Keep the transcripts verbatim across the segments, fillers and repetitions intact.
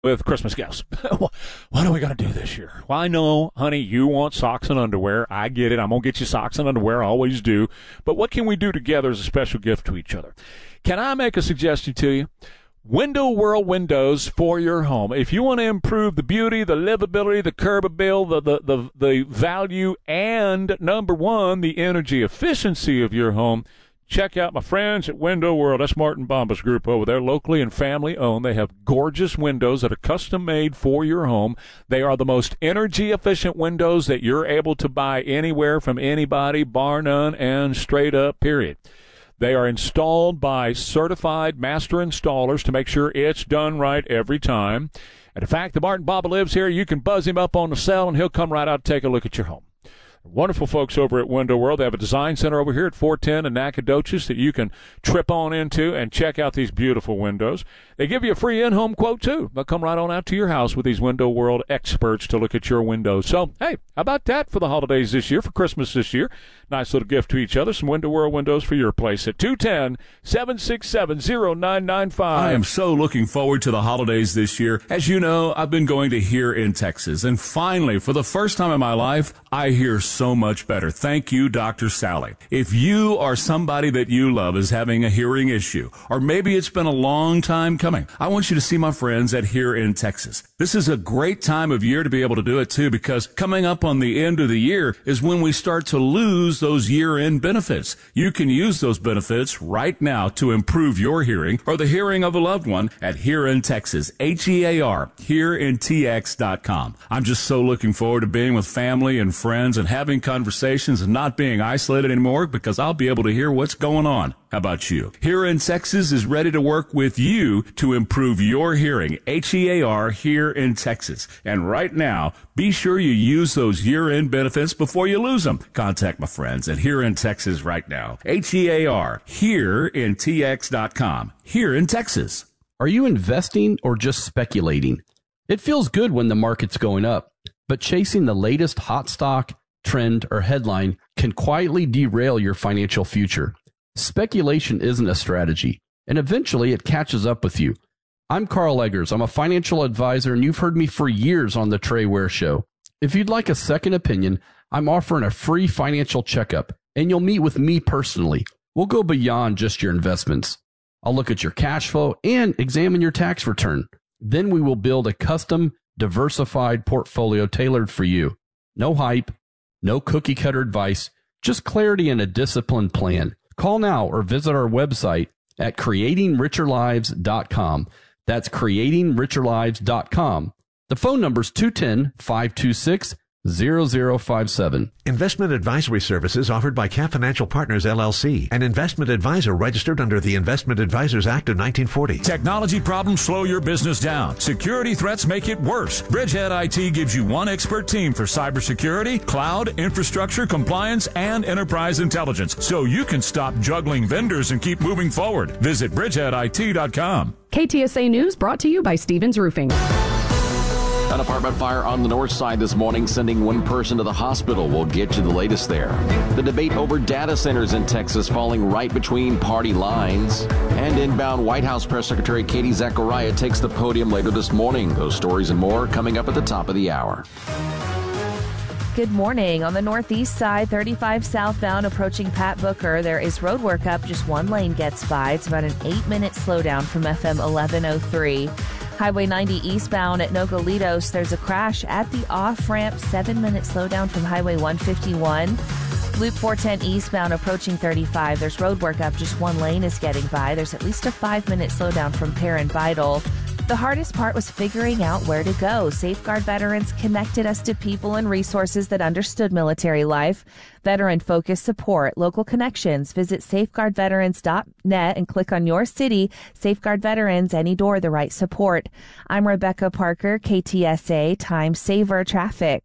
with Christmas gifts. What are we going to do this year? Well, I know, honey, you want socks and underwear. I get it. I'm going to get you socks and underwear. I always do. But what can we do together as a special gift to each other? Can I make a suggestion to you? Window World windows for your home. If you want to improve the beauty, the livability, the curbability, the, the, the, the value, and, number one, the energy efficiency of your home, check out my friends at Window World. That's Martin Bombas Group over there, locally and family owned. They have gorgeous windows that are custom made for your home. They are the most energy efficient windows that you're able to buy anywhere from anybody, bar none, and straight up, period. They are installed by certified master installers to make sure it's done right every time. And in fact, the Martin Baba lives here. You can buzz him up on the cell, and he'll come right out and take a look at your home. Wonderful folks over at Window World. They have a design center over here at four ten in Nacogdoches that you can trip on into and check out these beautiful windows. They give you a free in-home quote, too. They'll come right on out to your house with these Window World experts to look at your windows. So, hey, how about that for the holidays this year, for Christmas this year? Nice little gift to each other. Some Window World windows for your place at two one zero, seven six seven, zero nine nine five. I am so looking forward to the holidays this year. As you know, I've been going to Here in Texas, and finally, for the first time in my life, I hear so much better. Thank you, Doctor Sally. If you or somebody that you love is having a hearing issue, or maybe it's been a long time coming, I want you to see my friends at Here in Texas. This is a great time of year to be able to do it, too, because coming up on the end of the year is when we start to lose those year-end benefits. You can use those benefits right now to improve your hearing or the hearing of a loved one at Here in Texas, H E A R, here in T X dot com. I'm just so looking forward to being with family and friends and having conversations and not being isolated anymore because I'll be able to hear what's going on. How about you? Here in Texas is ready to work with you to improve your hearing. H E A R, here in Texas. And right now, be sure you use those year-end benefits before you lose them. Contact my friends at Here in Texas right now. H E A R, here in T X dot com. Here in Texas. Are you investing or just speculating? It feels good when the market's going up, but chasing the latest hot stock, trend, or headline can quietly derail your financial future. Speculation isn't a strategy, and eventually it catches up with you. I'm Carl Eggers. I'm a financial advisor, and you've heard me for years on the Trey Ware Show. If you'd like a second opinion, I'm offering a free financial checkup, and you'll meet with me personally. We'll go beyond just your investments. I'll look at your cash flow and examine your tax return. Then we will build a custom, diversified portfolio tailored for you. No hype, no cookie-cutter advice, just clarity and a disciplined plan. Call now or visit our website at creating richer lives dot com. That's creating richer lives dot com. The phone number is two one zero, five two six, zero zero five seven. Investment advisory services offered by Cap Financial Partners, L L C, an investment advisor registered under the Investment Advisors Act of nineteen forty. Technology problems slow your business down. Security threats make it worse. Bridgehead I T gives you one expert team for cybersecurity, cloud, infrastructure, compliance, and enterprise intelligence, so you can stop juggling vendors and keep moving forward. Visit bridgehead I T dot com. K T S A News brought to you by Stevens Roofing. An apartment fire on the north side this morning, sending one person to the hospital. We'll get you the latest there. The debate over data centers in Texas falling right between party lines. And inbound White House Press Secretary Katie Zachariah takes the podium later this morning. Those stories and more coming up at the top of the hour. Good morning. On the northeast side, thirty-five southbound approaching Pat Booker, there is road work up. Just one lane gets by. It's about an eight-minute slowdown from F M eleven oh three. Highway ninety eastbound at Nogalitos, there's a crash at the off-ramp. Seven-minute slowdown from Highway one fifty-one. Loop four ten eastbound approaching thirty-five. There's road work up. Just one lane is getting by. There's at least a five-minute slowdown from Perrin Vital. The hardest part was figuring out where to go. Safeguard Veterans connected us to people and resources that understood military life. Veteran-focused support, local connections. Visit safeguard veterans dot net and click on your city. Safeguard Veterans, any door, the right support. I'm Rebecca Parker, K T S A, Time Saver Traffic.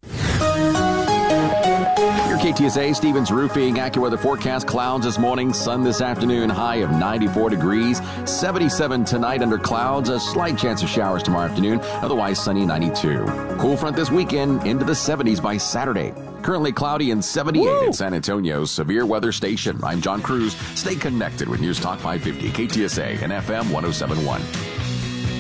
Your K T S A Stevens Roofing AccuWeather forecast: clouds this morning, sun this afternoon, high of ninety-four degrees, seventy-seven tonight under clouds, a slight chance of showers tomorrow afternoon, otherwise sunny, ninety-two. Cool front this weekend, into the seventies by Saturday. Currently cloudy and seventy-eight Woo! At San Antonio's Severe Weather Station. I'm John Cruz. Stay connected with News Talk five fifty, K T S A, and F M one oh seven point one.